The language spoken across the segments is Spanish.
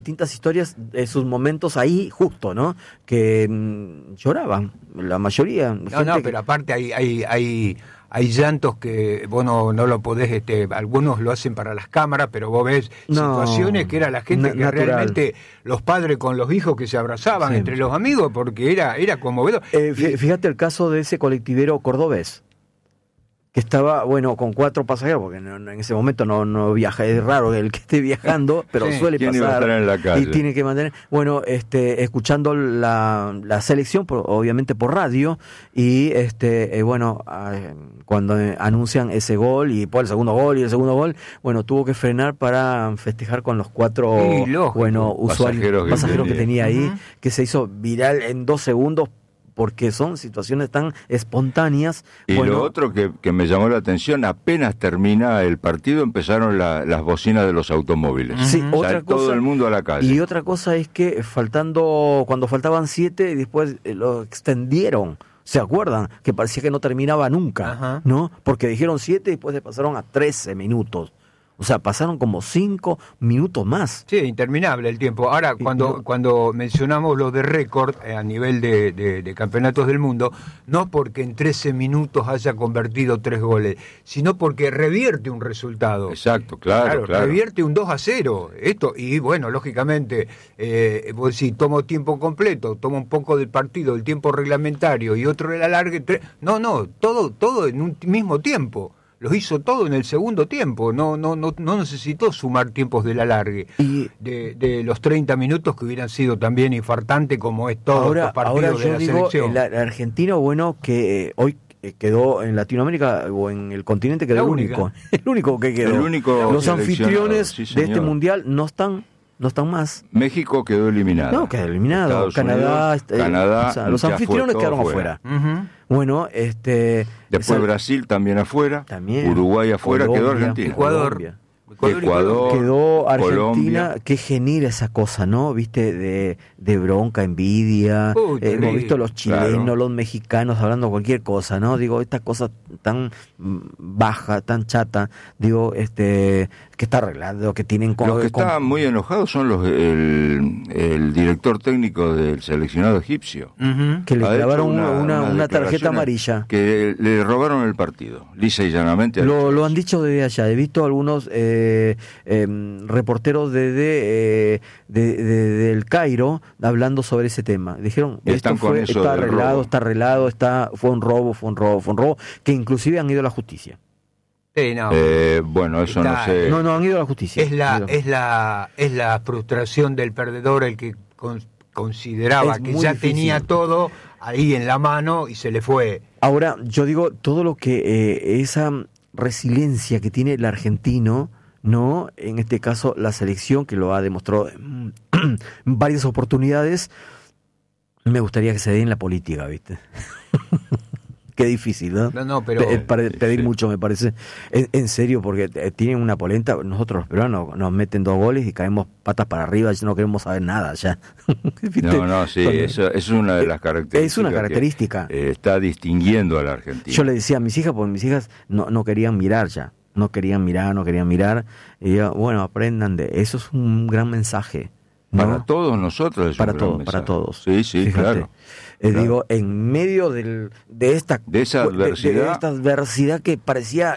distintas historias de sus momentos ahí justo, ¿no? Que lloraban, la mayoría. Pero aparte hay llantos que vos no lo podés, algunos lo hacen para las cámaras, pero vos ves situaciones que era la gente que natural. Realmente los padres con los hijos que se abrazaban entre los amigos, porque era conmovedor. Fíjate el caso de ese colectivero cordobés, que estaba, con 4 pasajeros, porque en ese momento no viaja, es raro el que esté viajando, pero suele pasar, en la calle. Y tiene que mantener, escuchando la selección, obviamente por radio, y cuando anuncian ese gol, y después el segundo gol, tuvo que frenar para festejar con los 4 pasajeros que tenía ahí, que se hizo viral en 2 segundos, porque son situaciones tan espontáneas. Y lo otro que me llamó la atención, apenas termina el partido, empezaron las bocinas de los automóviles. Sí, otra cosa, todo el mundo a la calle. Y otra cosa es que cuando faltaban 7, después lo extendieron. ¿Se acuerdan? Que parecía que no terminaba nunca, ¿no? Porque dijeron 7 y después se pasaron a 13 minutos. O sea, pasaron como 5 minutos más. Sí, interminable el tiempo. Ahora, cuando mencionamos lo de récord a nivel de campeonatos del mundo, no porque en 13 minutos haya convertido 3 goles, sino porque revierte un resultado. Exacto, claro. Revierte un 2-0. Esto, y lógicamente, vos decís, tomo tiempo completo, tomo un poco del partido, el tiempo reglamentario y otro el alargue. Todo en un mismo tiempo. Los hizo todo en el segundo tiempo, no necesitó sumar tiempos del alargue, de los 30 minutos que hubieran sido también infartante como es todos los partidos de la selección. El argentino, que hoy quedó en Latinoamérica o en el continente, quedó el único que quedó. Los anfitriones de este mundial no están más. México quedó eliminado. No, quedó eliminado. Canadá, los anfitriones quedaron afuera. Después Brasil también afuera. Uruguay afuera, Colombia, quedó Argentina. Ecuador, quedó Argentina, Colombia. Que genera esa cosa, ¿no? Viste, de bronca, envidia. Hemos visto los chilenos, los mexicanos hablando cualquier cosa, ¿no? Digo, esta cosa tan baja, tan chata, que está arreglado, que tienen... Los que están muy enojados son el director técnico del seleccionado egipcio. Que le clavaron una tarjeta amarilla. Que le robaron el partido, lisa y llanamente. Lo han dicho desde allá. He visto algunos reporteros del Cairo hablando sobre ese tema. Dijeron, está arreglado, fue un robo, que inclusive han ido a la justicia. Eso no sé. No han ido a la justicia. Es la frustración del perdedor, el que consideraba que ya difícil. Tenía todo ahí en la mano y se le fue. Ahora, yo digo, todo lo que esa resiliencia que tiene el argentino, ¿no? En este caso, la selección, que lo ha demostrado en varias oportunidades, me gustaría que se dé en la política, ¿viste? Qué difícil, ¿no? Pero pedir mucho, me parece. En serio, porque tienen una polenta. Nosotros los peruanos nos meten 2 goles y caemos patas para arriba, ya no queremos saber nada ya. Eso es una de las características. Es una característica. Está distinguiendo a la Argentina. Yo le decía a mis hijas, porque mis hijas no querían mirar ya. No querían mirar. Y yo, aprendan de eso. Es un gran mensaje, ¿no? Para todos nosotros es para un gran todos, para todos. Sí, fíjate, claro. Digo, en medio de esta adversidad, de esta adversidad que parecía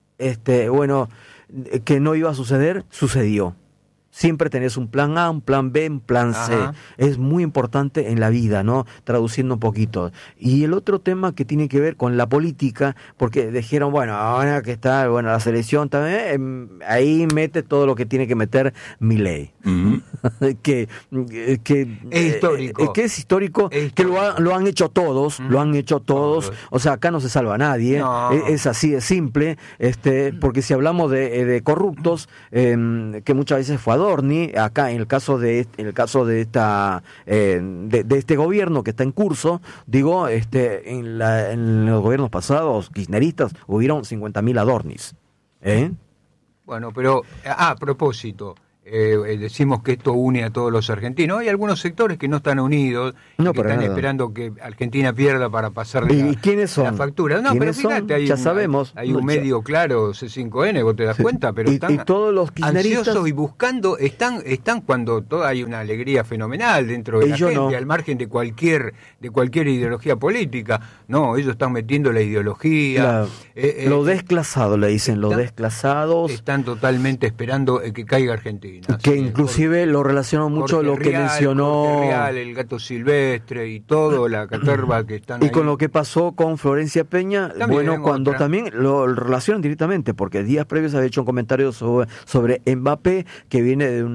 que no iba a suceder, sucedió. Siempre tenés un plan A, un plan B, un plan C. Es muy importante en la vida, ¿no? Traduciendo un poquito. Y el otro tema que tiene que ver con la política, porque dijeron, ahora que está la selección también, ahí mete todo lo que tiene que meter Milei. que es histórico. Que es histórico, que lo han hecho todos, O sea, acá no se salva a nadie. No. Es así de simple, porque si hablamos de corruptos, que muchas veces fue Adorni, acá en el caso de esta de este gobierno que está en curso, digo, en los gobiernos pasados kirchneristas hubieron 50.000 Adornis. Pero a propósito, decimos que esto une a todos los argentinos. Hay algunos sectores que no están unidos, que están esperando que Argentina pierda para pasarle ¿Y quiénes son? la factura. No, pero fíjate, ya sabemos. Hay un medio claro, C5N, vos te das cuenta, pero están y todos los ansiosos y buscando, están cuando hay una alegría fenomenal dentro de la gente, al margen de cualquier ideología política. No, ellos están metiendo la ideología. Lo desclasado, le dicen, los desclasados. Están totalmente esperando que caiga Argentina. Que inclusive lo relaciono mucho Jorge lo que Rial, mencionó Jorge Rial, el gato silvestre y todo, la caterva que están y ahí. con lo que pasó con Florencia Peña, también cuando también lo relacionan directamente, porque días previos había hecho un comentario sobre Mbappé, que viene de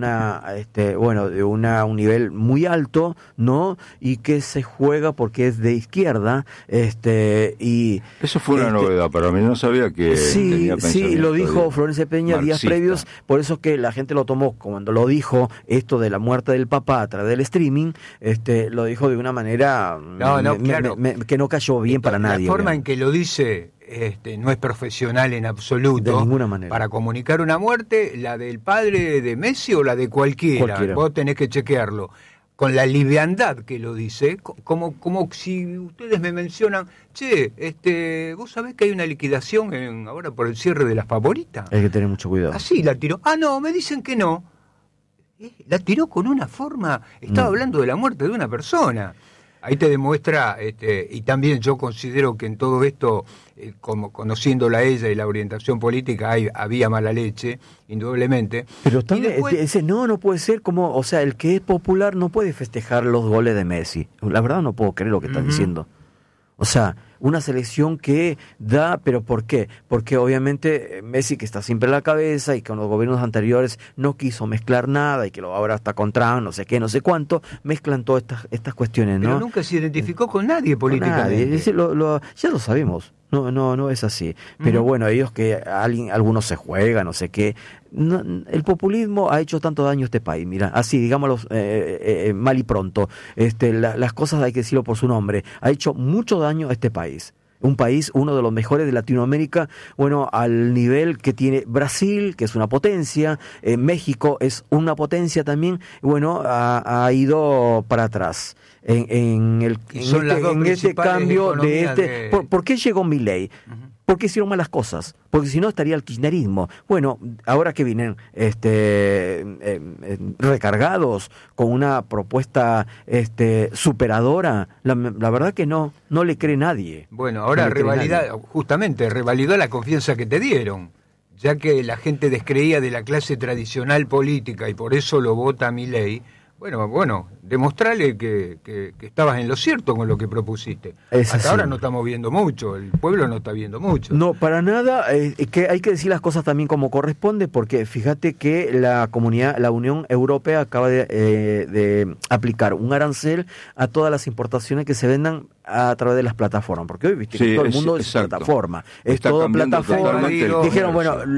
un nivel muy alto, ¿no? Y que se juega porque es de izquierda, y eso fue una novedad para mí, no sabía que tenía pensamiento. Sí, lo dijo Florencia Peña marxista. Días previos, por eso que la gente lo tomó cuando lo dijo, esto de la muerte del Papa a través del streaming, lo dijo de una manera claro. Que no cayó bien para nadie. La forma en que lo dice no es profesional en absoluto. De ninguna manera. Para comunicar una muerte, la del padre de Messi o la de cualquiera. Vos tenés que chequearlo. Con la liviandad que lo dice, como si ustedes me mencionan, vos sabés que hay una liquidación ahora por el cierre de las favoritas. Hay que tener mucho cuidado. Así la tiró. No, me dicen que no. La tiró con una forma, estaba hablando de la muerte de una persona. Ahí te demuestra, y también yo considero que en todo esto, como conociéndola a ella y la orientación política, había mala leche, indudablemente. Pero también ese no puede ser como, o sea, el que es popular no puede festejar los goles de Messi. La verdad no puedo creer lo que estás diciendo. O sea, una selección que da, ¿pero por qué? Porque obviamente Messi, que está siempre en la cabeza y con los gobiernos anteriores no quiso mezclar nada y que ahora está contra no sé qué, no sé cuánto, mezclan todas estas cuestiones, ¿no? Pero nunca se identificó con nadie políticamente. Con nadie. Ya lo sabemos. No es así. Pero bueno, ellos algunos se juegan, no sé qué. El populismo ha hecho tanto daño a este país. Mira, así, digámoslo mal y pronto. Las cosas hay que decirlo por su nombre. Ha hecho mucho daño a este país. Un país, uno de los mejores de Latinoamérica, al nivel que tiene Brasil, que es una potencia, México es una potencia también, ha ido para atrás. En este cambio de ¿Por qué llegó Milei? ¿Por qué hicieron malas cosas? Porque si no estaría el kirchnerismo. Bueno, ahora que vienen recargados con una propuesta superadora, la verdad que no le cree nadie. Bueno, ahora revalidó la confianza que te dieron, ya que la gente descreía de la clase tradicional política y por eso lo vota a Milei. Bueno, demostrarle que estabas en lo cierto con lo que propusiste. Hasta ahora no estamos viendo mucho, el pueblo no está viendo mucho. No, para nada, que hay que decir las cosas también como corresponde, porque fíjate que la Unión Europea acaba de aplicar un arancel a todas las importaciones que se vendan a través de las plataformas, porque hoy viste que todo el mundo es plataforma, es todo plataforma. Dijeron,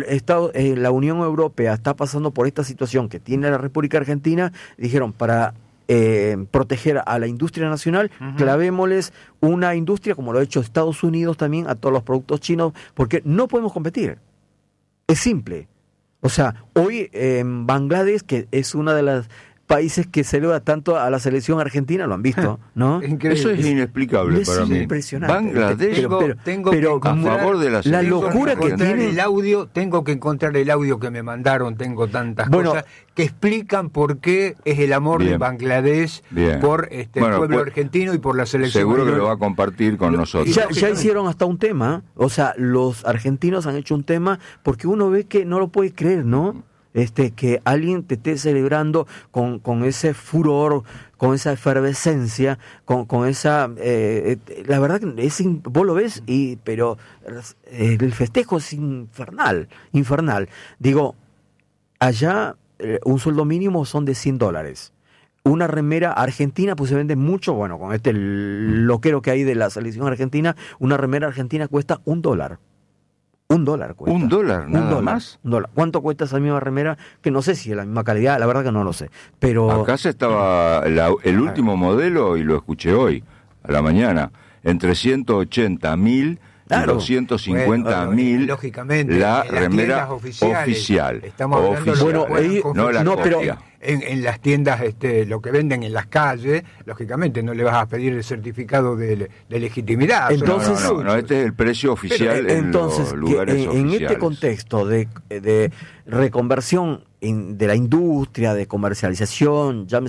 la Unión Europea está pasando por esta situación que tiene la República Argentina, dijeron, para proteger a la industria nacional, clavémosles una industria, como lo ha hecho Estados Unidos también, a todos los productos chinos, porque no podemos competir. Es simple. O sea, hoy en Bangladesh, que es una de las países que celebra tanto a la selección argentina, lo han visto, ¿no? Eso es inexplicable para mí. Impresionante. Bangladesh, pero a favor de la selección. La locura que tiene tengo que encontrar el audio que me mandaron, tengo tantas cosas que explican por qué es el amor de Bangladesh por el pueblo argentino y por la selección. Seguro que lo va a compartir con nosotros. Ya hicieron hasta un tema, o sea, los argentinos han hecho un tema porque uno ve que no lo puede creer, ¿no? Que alguien te esté celebrando con ese furor, con esa efervescencia, con esa la verdad que vos lo ves pero el festejo es infernal. Digo, allá un sueldo mínimo son de $100. Una remera argentina pues se vende mucho, con loquero que hay de la selección argentina, una remera argentina cuesta $1. $1 cuesta. $1, nada más. $1. ¿Cuánto cuesta esa misma remera? Que no sé si es la misma calidad, la verdad que no lo sé. Pero acá se estaba el último modelo, y lo escuché hoy, a la mañana, entre 180.000 Claro. y 250.000 lógicamente, la en las remera tiendas oficiales, oficial. Estamos hablando de Bueno, lo que puedan ahí- no la confeccionar copia. en las tiendas, lo que venden en las calles, lógicamente no le vas a pedir el certificado de legitimidad. Entonces- No, este es el precio oficial en Entonces, los lugares que, en oficiales. este contexto de reconversión de la industria, de comercialización, llámese